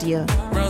Deal.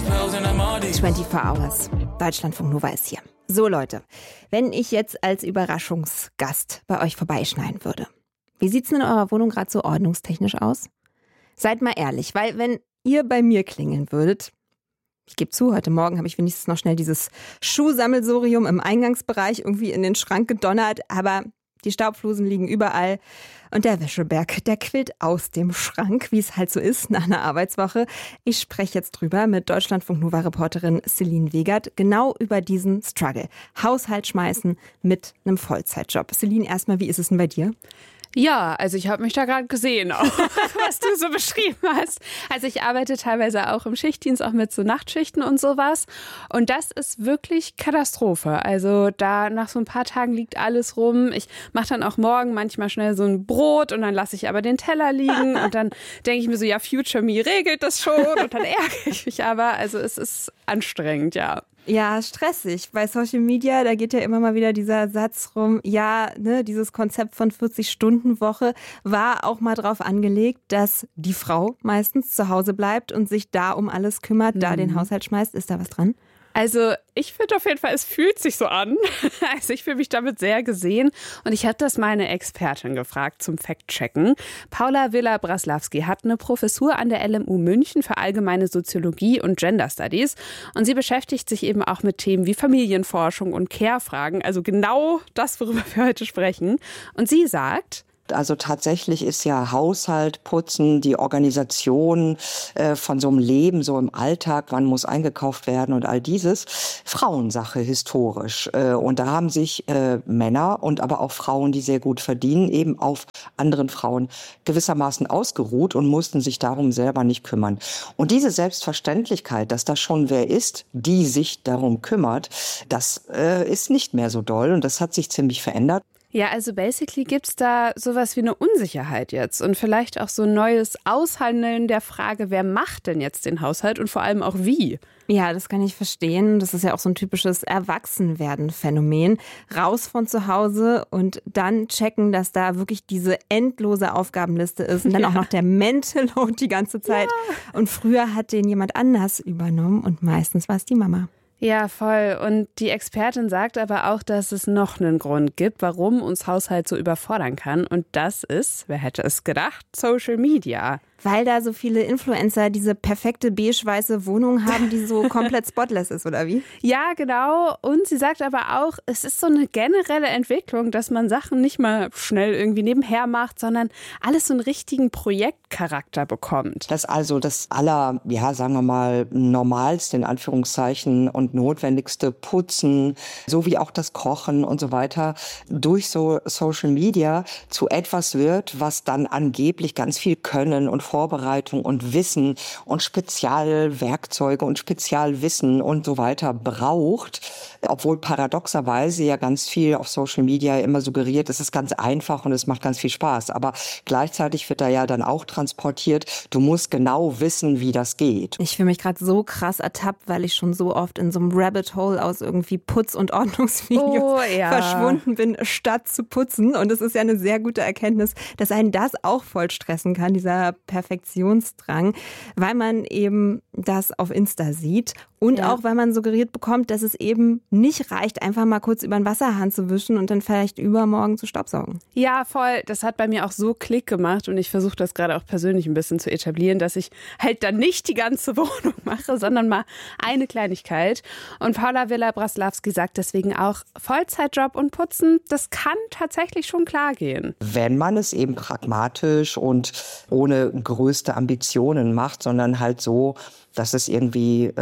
24 Hours. Deutschlandfunk Nova ist hier. So Leute, wenn ich jetzt als Überraschungsgast bei euch vorbeischneiden würde, wie sieht's denn in eurer Wohnung gerade so ordnungstechnisch aus? Seid mal ehrlich, weil wenn ihr bei mir klingeln würdet, ich gebe zu, heute Morgen habe ich wenigstens noch schnell dieses Schuhsammelsurium im Eingangsbereich irgendwie in den Schrank gedonnert, aber die Staubflusen liegen überall und der Wäscheberg, der quillt aus dem Schrank, wie es halt so ist nach einer Arbeitswoche. Ich spreche jetzt drüber mit Deutschlandfunk-Nova-Reporterin Celine Wegert genau über diesen Struggle. Haushalt schmeißen mit einem Vollzeitjob. Celine, erstmal, wie ist es denn bei dir? Ja, also ich habe mich da gerade gesehen, auch was du so beschrieben hast. Also ich arbeite teilweise auch im Schichtdienst, auch mit so Nachtschichten und sowas. Und das ist wirklich Katastrophe. Also da nach so ein paar Tagen liegt alles rum. Ich mache dann auch morgen manchmal schnell so ein Brot und dann lasse ich aber den Teller liegen. Und dann denke ich mir so, ja, Future Me regelt das schon. Und dann ärgere ich mich aber. Also es ist anstrengend, ja. Ja, stressig. Bei Social Media, da geht ja immer mal wieder dieser Satz rum, ja, ne, dieses Konzept von 40-Stunden-Woche war auch mal drauf angelegt, dass die Frau meistens zu Hause bleibt und sich da um alles kümmert, da den Haushalt schmeißt. Ist da was dran? Also ich finde auf jeden Fall, es fühlt sich so an. Also ich fühle mich damit sehr gesehen. Und ich habe das meine Expertin gefragt zum Fact-Checken. Paula Villa-Braslawski hat eine Professur an der LMU München für allgemeine Soziologie und Gender Studies. Und sie beschäftigt sich eben auch mit Themen wie Familienforschung und Care-Fragen. Also genau das, worüber wir heute sprechen. Und sie sagt: Also tatsächlich ist ja Haushalt, Putzen, die Organisation von so einem Leben, so im Alltag, wann muss eingekauft werden und all dieses, Frauensache historisch. Und da haben sich Männer und aber auch Frauen, die sehr gut verdienen, eben auf anderen Frauen gewissermaßen ausgeruht und mussten sich darum selber nicht kümmern. Und diese Selbstverständlichkeit, dass da schon wer ist, die sich darum kümmert, das ist nicht mehr so doll und das hat sich ziemlich verändert. Ja, also basically gibt's da sowas wie eine Unsicherheit jetzt und vielleicht auch so ein neues Aushandeln der Frage, wer macht denn jetzt den Haushalt und vor allem auch wie? Ja, das kann ich verstehen. Das ist ja auch so ein typisches Erwachsenwerden-Phänomen. Raus von zu Hause und dann checken, dass da wirklich diese endlose Aufgabenliste ist und dann auch noch der Mental Load die ganze Zeit. Ja. Und früher hat den jemand anders übernommen und meistens war es die Mama. Ja, voll. Und die Expertin sagt aber auch, dass es noch einen Grund gibt, warum uns Haushalt so überfordern kann. Und das ist, wer hätte es gedacht, Social Media. Weil da so viele Influencer diese perfekte beige-weiße Wohnung haben, die so komplett spotless ist, oder wie? Ja, genau. Und sie sagt aber auch, es ist so eine generelle Entwicklung, dass man Sachen nicht mal schnell irgendwie nebenher macht, sondern alles so einen richtigen Projektcharakter bekommt. Dass also das sagen wir mal, normalste, in Anführungszeichen, und notwendigste Putzen, sowie auch das Kochen und so weiter, durch so Social Media zu etwas wird, was dann angeblich ganz viel Können und Vorbereitung und Wissen und Spezialwerkzeuge und Spezialwissen und so weiter braucht, obwohl paradoxerweise ja ganz viel auf Social Media immer suggeriert, es ist ganz einfach und es macht ganz viel Spaß. Aber gleichzeitig wird da ja dann auch transportiert, du musst genau wissen, wie das geht. Ich fühle mich gerade so krass ertappt, weil ich schon so oft in so einem Rabbit Hole aus irgendwie Putz- und Ordnungsvideos verschwunden bin, statt zu putzen. Und es ist ja eine sehr gute Erkenntnis, dass einen das auch voll stressen kann, dieser Perfektionsdrang, weil man eben das auf Insta sieht und auch, weil man suggeriert bekommt, dass es eben nicht reicht, einfach mal kurz über den Wasserhahn zu wischen und dann vielleicht übermorgen zu staubsaugen. Ja, voll. Das hat bei mir auch so Klick gemacht und ich versuche das gerade auch persönlich ein bisschen zu etablieren, dass ich halt dann nicht die ganze Wohnung mache, sondern mal eine Kleinigkeit. Und Paula Villa-Braslawski sagt deswegen auch, Vollzeitjob und Putzen, das kann tatsächlich schon klar gehen. Wenn man es eben pragmatisch und ohne größte Ambitionen macht, sondern halt so, dass es irgendwie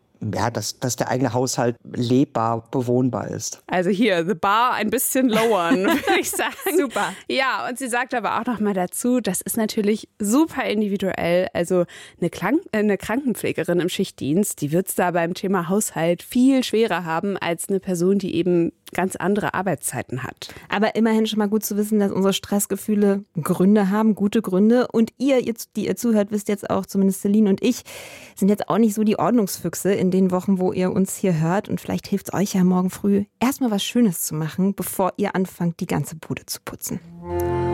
dass der eigene Haushalt lebbar, bewohnbar ist. Also hier, the bar ein bisschen lowern, würde ich sagen. Super. Ja, und sie sagt aber auch noch mal dazu, das ist natürlich super individuell. Also eine Krankenpflegerin im Schichtdienst, die wird es da beim Thema Haushalt viel schwerer haben als eine Person, die eben ganz andere Arbeitszeiten hat. Aber immerhin schon mal gut zu wissen, dass unsere Stressgefühle Gründe haben, gute Gründe. Und ihr, die ihr zuhört, wisst jetzt auch, zumindest Celine und ich, sind jetzt auch nicht so die Ordnungsfüchse in den Wochen, wo ihr uns hier hört. Und vielleicht hilft es euch ja morgen früh, erstmal was Schönes zu machen, bevor ihr anfangt, die ganze Bude zu putzen.